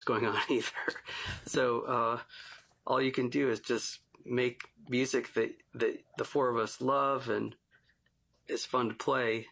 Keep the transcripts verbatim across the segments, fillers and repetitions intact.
going on either. So uh, all you can do is just make music that, that the four of us love and is fun to play,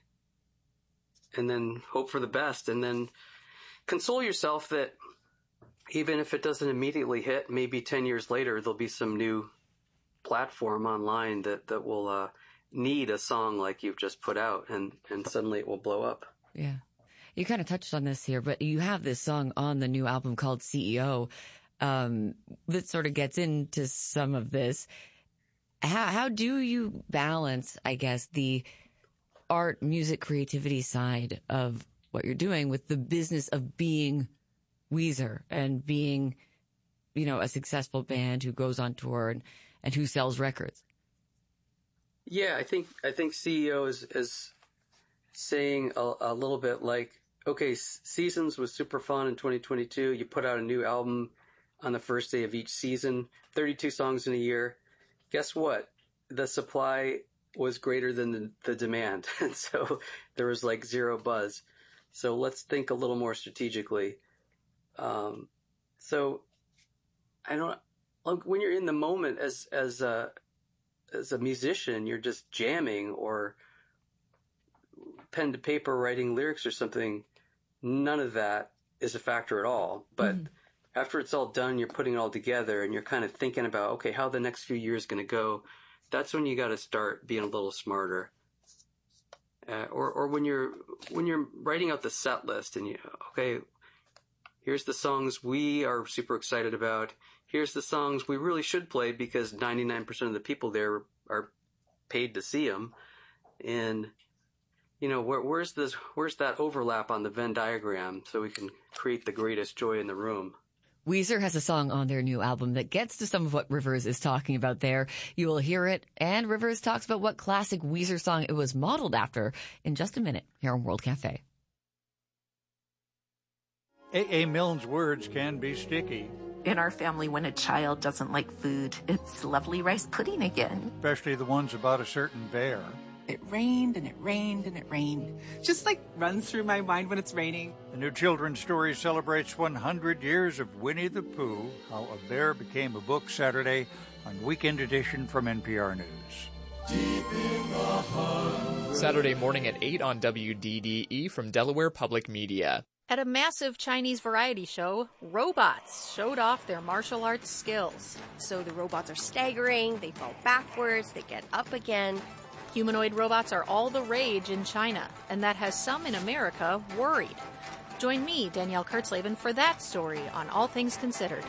and then hope for the best, and then console yourself that even if it doesn't immediately hit, maybe ten years later, there'll be some new platform online that, that will uh, need a song like you've just put out, and, and suddenly it will blow up. Yeah. You kind of touched on this here, but you have this song on the new album called C E O um, that sort of gets into some of this. How, how do you balance, I guess, the art, music, creativity side of what you're doing with the business of being Weezer and being, you know, a successful band who goes on tour and, and who sells records? Yeah, I think I think C E O is, is saying a, a little bit like, okay, Seasons was super fun in twenty twenty-two. You put out a new album on the first day of each season, thirty-two songs in a year. Guess what? The supply was greater than the, the demand. And so there was like zero buzz. So let's think a little more strategically. Um, so I don't, like when you're in the moment as, as a, as a musician, you're just jamming or pen to paper writing lyrics or something. None of that is a factor at all. But mm-hmm. after it's all done, you're putting it all together and you're kind of thinking about, okay, how the next few years going to go. That's when you got to start being a little smarter. Uh, or, or when you're, when you're writing out the set list and you, okay, here's the songs we are super excited about. Here's the songs we really should play because ninety-nine percent of the people there are paid to see them. And, you know, where, where's this, where's that overlap on the Venn diagram so we can create the greatest joy in the room? Weezer has a song on their new album that gets to some of what Rivers is talking about there. You will hear it, and Rivers talks about what classic Weezer song it was modeled after in just a minute here on World Cafe. A A. Milne's words can be sticky. In our family, when a child doesn't like food, it's lovely rice pudding again. Especially the ones about a certain bear. It rained and it rained and it rained. Just like runs through my mind when it's raining. The new children's story celebrates one hundred years of Winnie the Pooh, How a Bear Became a Book, Saturday on Weekend Edition from N P R News. Deep in the hunt. Saturday morning at eight on W D D E from Delaware Public Media. At a massive Chinese variety show, robots showed off their martial arts skills. So the robots are staggering, they fall backwards, they get up again. Humanoid robots are all the rage in China, and that has some in America worried. Join me, Danielle Kurtzleben, for that story on All Things Considered.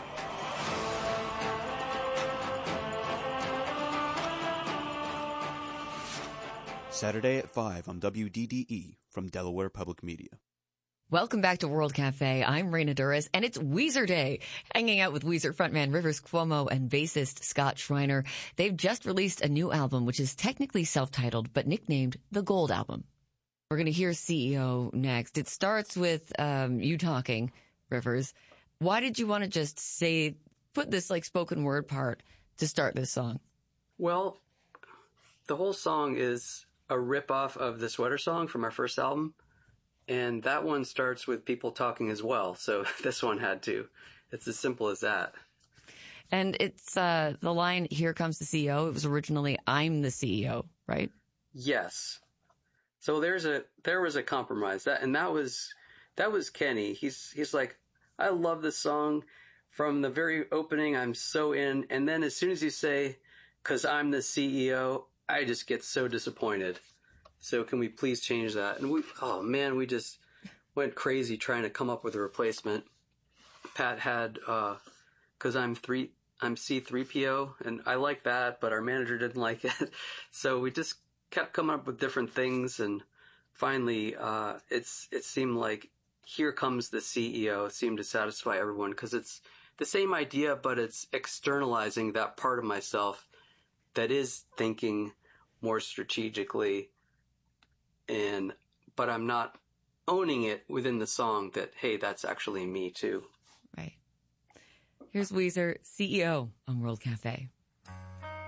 Saturday at five on W D D E from Delaware Public Media. Welcome back to World Cafe. I'm Raina Duras, and it's Weezer Day. Hanging out with Weezer frontman Rivers Cuomo and bassist Scott Schreiner. They've just released a new album, which is technically self-titled, but nicknamed The Gold Album. We're going to hear C E O next. It starts with um, you talking, Rivers. Why did you want to just say, put this like spoken word part to start this song? Well, the whole song is a ripoff of the Sweater Song from our first album. And that one starts with people talking as well. So this one had to. It's as simple as that. And it's uh, the line, "Here comes the C E O." It was originally, "I'm the C E O," right? Yes. So there's a there was a compromise. That and that was that was Kenny. He's he's like, I love this song from the very opening. I'm so in. And then as soon as you say, "'Cause I'm the C E O," I just get so disappointed. So can we please change that? And we, oh man, we just went crazy trying to come up with a replacement. Pat had, uh, cause I'm three, I'm C three P O and I like that, but our manager didn't like it. So we just kept coming up with different things. And finally, uh, it's, it seemed like "Here Comes the C E O" seemed to satisfy everyone cause it's the same idea, but it's externalizing that part of myself that is thinking more strategically. And, but I'm not owning it within the song that, hey, that's actually me too. Right. Here's Weezer, C E O on World Cafe.